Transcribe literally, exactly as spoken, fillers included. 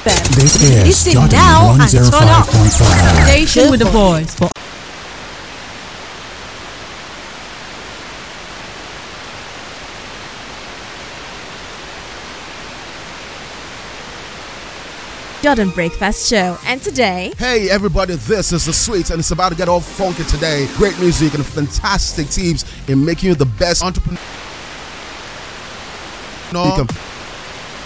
This is Listen Jordan now and turn up. one oh five point five. Station with the boys for Jordan Breakfast Show. And today, hey everybody, this is The Sweets, and it's about to get all funky today. Great music and fantastic tips in making you the best entrepreneur. No.